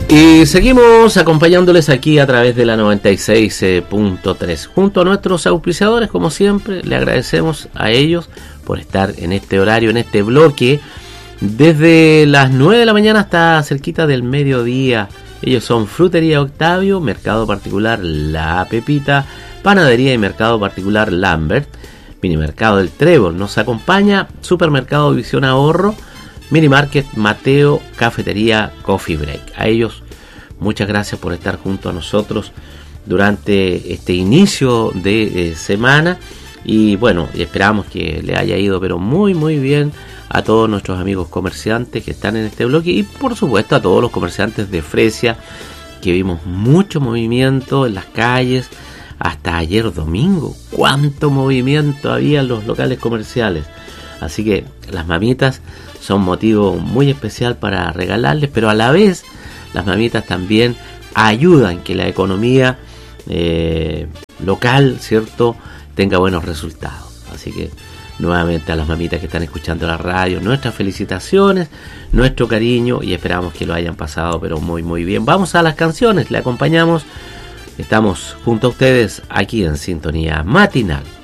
Y seguimos acompañándoles aquí a través de la 96.3. Junto a nuestros auspiciadores, como siempre, le agradecemos a ellos por estar en este horario, en este bloque, desde las 9 de la mañana hasta cerquita del mediodía. Ellos son Frutería Octavio, Mercado Particular La Pepita, Panadería y Mercado Particular Lambert, Minimercado del Trébol nos acompaña, Supermercado Visión Ahorro, Mini Market Mateo, Cafetería Coffee Break. A ellos muchas gracias por estar junto a nosotros durante este inicio de semana, y bueno, esperamos que le haya ido pero muy muy bien a todos nuestros amigos comerciantes que están en este bloque, y por supuesto a todos los comerciantes de Fresia, que vimos mucho movimiento en las calles hasta ayer domingo. Cuánto movimiento había en los locales comerciales. Así que las mamitas son motivo muy especial para regalarles, pero a la vez las mamitas también ayudan que la economía local, ¿cierto?, tenga buenos resultados. Así que nuevamente a las mamitas que están escuchando la radio, nuestras felicitaciones, nuestro cariño, y esperamos que lo hayan pasado pero muy muy bien. Vamos a las canciones, le acompañamos, estamos junto a ustedes aquí en Sintonía Matinal.